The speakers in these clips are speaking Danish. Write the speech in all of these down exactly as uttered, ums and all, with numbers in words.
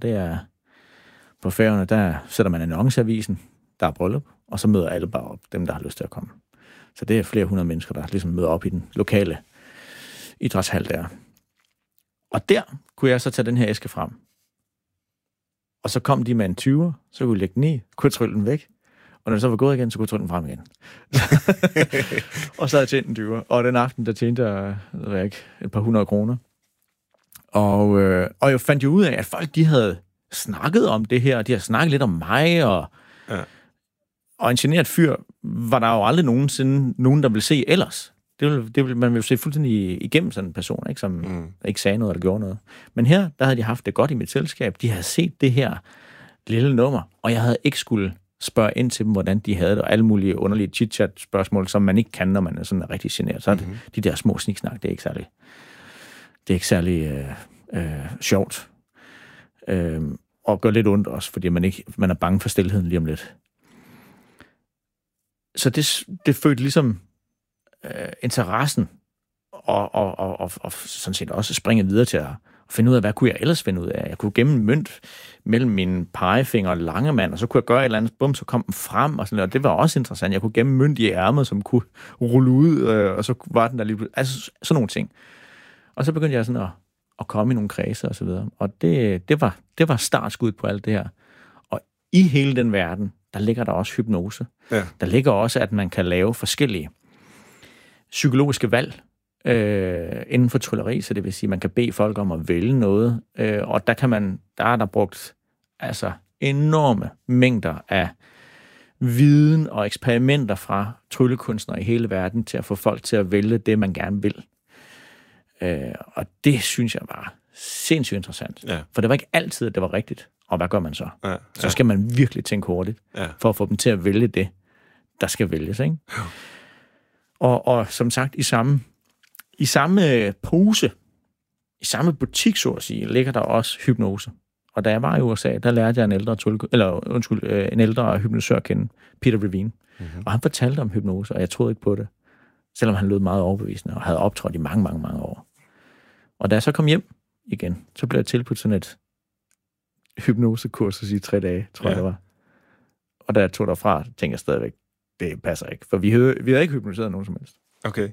det er på Færøerne, der sætter man annonceavisen, der er bryllup, og så møder alle bare op, dem der har lyst til at komme. Så det er flere hundrede mennesker, der ligesom møder op i den lokale idrætshal der. Og der kunne jeg så tage den her æske frem. Og så kom de med en tyver, så kunne jeg lægge den i, kunne jeg trylle den væk. Og når den så var gået igen, så kunne jeg trylle den frem igen. Og så havde jeg tjent en tyver. Og den aften, der tjente jeg, jeg ved ikke, et par hundrede kroner. Og, øh, og jeg fandt jo ud af, at folk, de havde snakket om det her, de havde snakket lidt om mig, og, ja. og en generet fyr var der jo aldrig nogensinde nogen, der ville se ellers. Det ville, det ville, man ville se fuldstændig igennem sådan en person, ikke, som mm. ikke sagde noget eller gjorde noget. Men her, der havde de haft det godt i mit selskab. De havde set det her lille nummer, og jeg havde ikke skulle spørge ind til dem, hvordan de havde det, og alle mulige underlige chit-chat-spørgsmål, som man ikke kan, når man er sådan rigtig generet. Så mm-hmm. de der små sniksnak, det er ikke særlig, det er ikke særlig øh, øh, sjovt. Øh, og gør lidt ondt også, fordi man, ikke, man er bange for stilheden lige om lidt. Så det, det følte ligesom øh, interessen, og, og, og, og, og sådan set også springe videre til at finde ud af, hvad kunne jeg ellers finde ud af. Jeg kunne gemme mønt mellem mine pegefinger og langemand, og så kunne jeg gøre et eller andet, bum, så kom den frem, og sådan noget. Og det var også interessant. Jeg kunne gemme mønt i ærmet, som kunne rulle ud, øh, og så var den der lige... Altså, sådan nogle ting. Og så begyndte jeg sådan at, at komme i nogle kredser, og så videre. Og det, det, var, det var startskud på alt det her. Og i hele den verden, der ligger der også hypnose. Ja. Der ligger også, at man kan lave forskellige psykologiske valg, Øh, inden for trylleri, så det vil sige, at man kan bede folk om at vælge noget, øh, og der kan man, der er der brugt altså enorme mængder af viden og eksperimenter fra tryllekunstnere i hele verden til at få folk til at vælge det, man gerne vil. Øh, og det synes jeg var sindssygt interessant. Ja. For det var ikke altid, at det var rigtigt. Og hvad gør man så? Ja, ja. Så skal man virkelig tænke hurtigt, ja. For at få dem til at vælge det, der skal vælges, ikke? Ja. Og, og som sagt, i samme I samme pose, i samme butik, så at sige, ligger der også hypnose. Og da jeg var i U S A, der lærte jeg en ældre, eller, undskyld, en ældre hypnosør at kende, Peter Levine. Mm-hmm. Og han fortalte om hypnose, og jeg troede ikke på det. Selvom han lød meget overbevisende, og havde optrådt i mange, mange, mange år. Og da jeg så kom hjem igen, så blev jeg tilbudt sådan et hypnosekursus i tre dage, tror ja. jeg det var. Og da jeg tog derfra, tænkte jeg stadigvæk, det passer ikke. For vi havde, vi havde ikke hypnotiseret nogen som helst. Okay.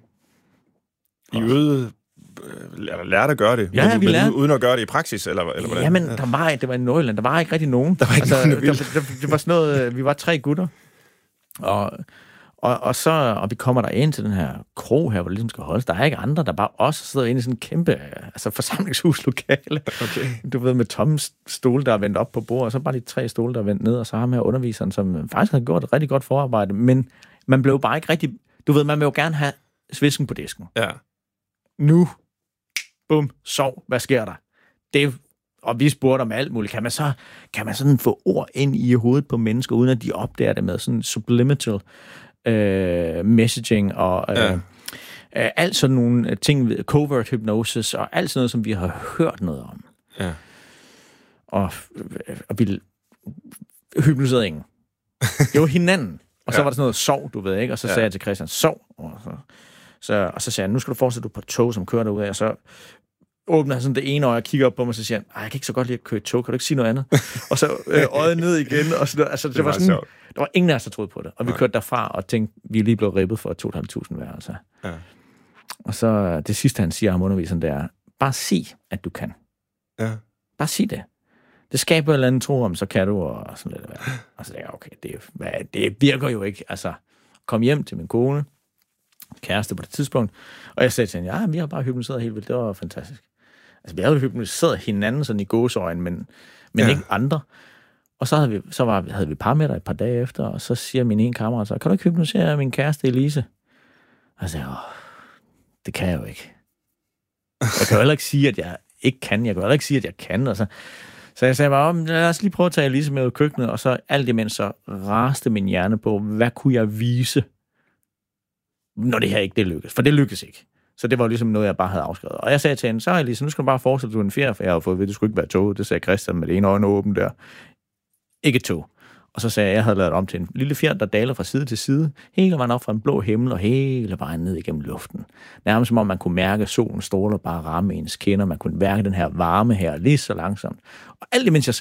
I øvede, eller lærte at gøre det, ja, men, vi men lærte. uden at gøre det i praksis, eller, eller hvordan? Jamen, der var, det var i Nordjylland, der var ikke rigtig nogen. Der var ikke altså, nogen, der der, der, det var sådan noget, vi var tre gutter, og, og, og så, og vi kommer der ind til den her krog her, hvor det ligesom skal holdes. Der er ikke andre, der bare os sidder inde i sådan en kæmpe altså forsamlingshuslokale. Okay. Du ved, med tomme stole, der er vendt op på bordet, og så bare de tre stole, der er vendt ned, og så ham her underviseren, som faktisk har gjort et rigtig godt forarbejde, men man blev bare ikke rigtig, du ved, man vil jo gerne have svisken på disken. Ja. Nu, bum, sov, hvad sker der? Det, og vi spurgte om alt muligt. Kan man så kan man sådan få ord ind i hovedet på mennesker, uden at de opdager det med sådan subliminal øh, messaging og øh, ja. øh, alt sådan nogle ting, covert hypnosis og alt sådan noget, som vi har hørt noget om. Ja. Og, og vi hypnotiserede ingen. Det var hinanden. Og så ja. var der sådan noget sov, du ved, ikke? Og så ja. sagde jeg til Christian, sov. Og så, så, og så sagde han, nu skal du fortsætte på et tog, som kører derude af. Og så åbner han sådan det ene øje og kigger op på mig, og så siger han, jeg kan ikke så godt lide at køre et tog, kan du ikke sige noget andet? Og så øh, øjet ned igen. Og så, altså, det, det, var sådan, der var ingen af os, der troede på det. Og vi kørte derfra og tænkte, vi er lige blevet ribbet for to tusind fem hundrede hver. Altså. Ja. Og så det sidste, han siger om underviseren, det er, bare sig, at du kan. Ja. Bare sig det. Det skaber et eller andet tro om, så kan du, og sådan lidt. Og så tænker jeg, okay, det, hvad, det virker jo ikke. Altså, kom hjem til min kone, kæreste på det tidspunkt, og jeg sagde til hende, ja, vi har bare hypnotiseret helt vildt, det var fantastisk. Altså, vi havde jo hypnotiseret hinanden sådan i gåseøjne, men, men ja. ikke andre. Og så havde vi, så var, havde vi par med dig et par dage efter, og så siger min ene kammerat så, kan du ikke hypnotisere min kæreste Elise? Og så sagde jeg, det kan jeg jo ikke. Jeg kan jo heller ikke sige, at jeg ikke kan. Jeg kan jo heller ikke sige, at jeg kan, og så Så jeg sagde bare, lad os lige prøve at tage Elise med ud i køkkenet, og så alt imens så raste min hjerne på, hvad kunne jeg vise, når det her ikke det lykkes. For det lykkes ikke. Så det var ligesom noget, jeg bare havde afskrevet. Og jeg sagde til hende, så Elise, nu skal du bare forestille, du er en fjerde, for jeg har fået ved, det skulle ikke være tog. Det sagde Christian med det ene øjne åben der. Ikke tog. Og så sagde jeg, at jeg havde lavet om til en lille fjert, der daler fra side til side, hele vejen op fra en blå himmel, og hele vejen ned igennem luften. Nærmest som om man kunne mærke solen stråler bare ramme ens kinder, man kunne mærke den her varme her lige så langsomt. Og alt imens jeg